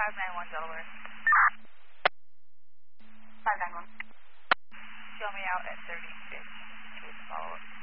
591 Delaware. 591. Show me out at 36. Please follow up.